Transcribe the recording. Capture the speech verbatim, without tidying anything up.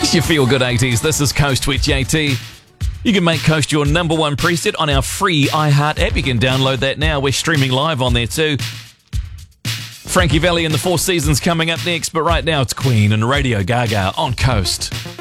It's your Feel Good eighties. This is Coast with J T. You can make Coast your number one preset on our free iHeart app. You can download that now. We're streaming live on there too. Frankie Valli and the Four Seasons coming up next, but right now it's Queen and Radio Gaga on Coast.